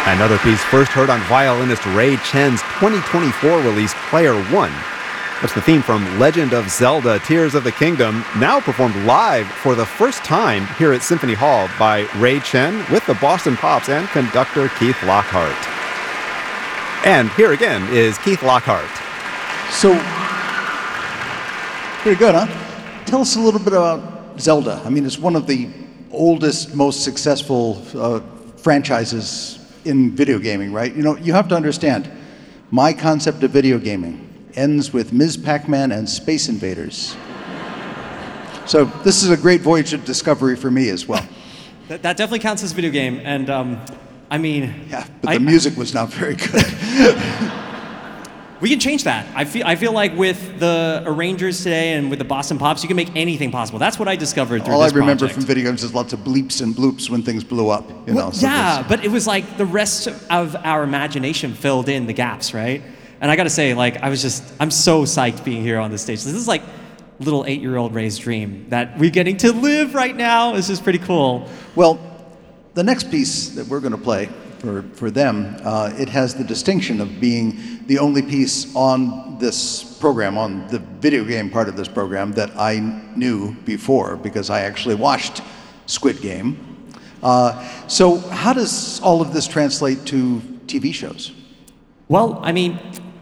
Another piece first heard on violinist Ray Chen's 2024 release, Player One. That's the theme from Legend of Zelda: Tears of the Kingdom, now performed live for the first time here at Symphony Hall by Ray Chen with the Boston Pops and conductor Keith Lockhart. And here again is Keith Lockhart. So, pretty good, huh? Tell us a little bit about Zelda. I mean, it's one of the oldest, most successful franchises in video gaming, right? You know, you have to understand, my concept of video gaming ends with Ms. Pac-Man and Space Invaders. So this is a great voyage of discovery for me as well. That definitely counts as a video game, and I mean... Yeah, but the music was not very good. We can change that. I feel like with the arrangers today and with the Boston Pops, you can make anything possible. That's what I discovered through All this I remember project. from video games is lots of bleeps and bloops when things blew up. You know, so yeah, but it was like the rest of our imagination filled in the gaps, right? And I gotta say, like, I'm so psyched being here on this stage. This is like little 8-year-old Ray's dream that we're getting to live right now. This is pretty cool. Well, the next piece that we're going to play for them, it has the distinction of being the only piece on this program, on the video game part of this program, that I knew before because I actually watched Squid Game. So how does all of this translate to TV shows? Well, I mean,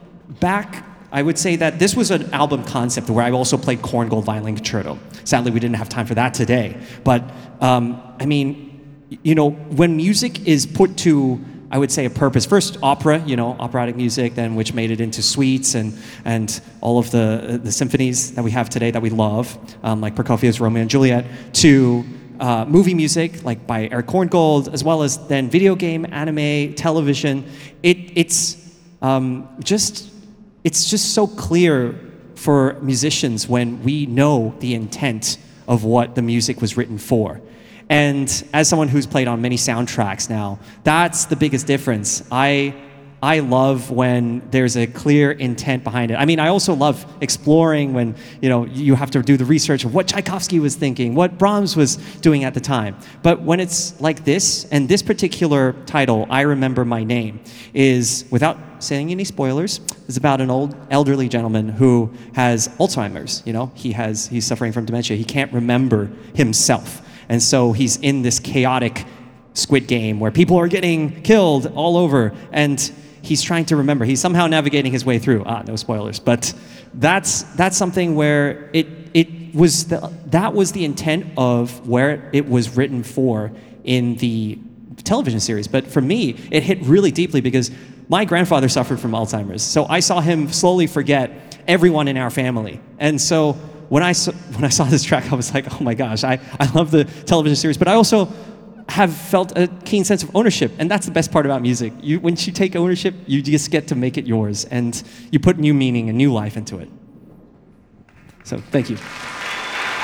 I would say that this was an album concept where I also played Korn Gold Violin Concerto. Sadly, we didn't have time for that today. But, I mean, you know, when music is put to, I would say, a purpose, first opera, you know, operatic music, then which made it into suites and all of the symphonies that we have today that we love, like Prokofiev's Romeo and Juliet, to movie music, like by Eric Korngold, as well as then video game, anime, television. It's just so clear for musicians when we know the intent of what the music was written for. And as someone who's played on many soundtracks now, that's the biggest difference. I love when there's a clear intent behind it. I mean, I also love exploring when, you know, you have to do the research of what Tchaikovsky was thinking, what Brahms was doing at the time. But when it's like this, and this particular title, I Remember My Name, is, without saying any spoilers, is about an old elderly gentleman who has Alzheimer's. You know, he's suffering from dementia. He can't remember himself. And so he's in this chaotic Squid Game where people are getting killed all over, and he's trying to remember. He's somehow navigating his way through. No spoilers, but that's something where that was the intent of where it was written for in the television series. But for me, it hit really deeply because my grandfather suffered from Alzheimer's, so I saw him slowly forget everyone in our family, and so. When I saw this track, I was like, oh my gosh, I love the television series, but I also have felt a keen sense of ownership, and that's the best part about music. Once you take ownership, you just get to make it yours, and you put new meaning and new life into it. So, thank you.